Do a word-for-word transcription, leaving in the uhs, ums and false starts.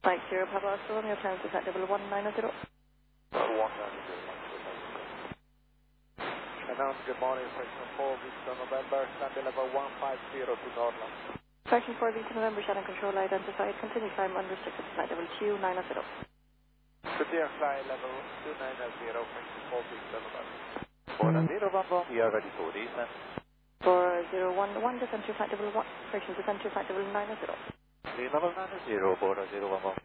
Mike zero, Papa Oscar, Romeo, climb to flight level one nine zero. one nine zero. Announce good morning, Section four, Victor November, stand level one five zero to Norland. Section four, Victor November, Shannon Control identified, continue climb unrestricted flight level two nine zero. Clear fly level two nine zero, Section four, Victor November. four nine zero, one one, we are ready for descent. four zero one one, descent to flight level one, correction, descent to flight level nine zero. Level nine zero, four zero one one.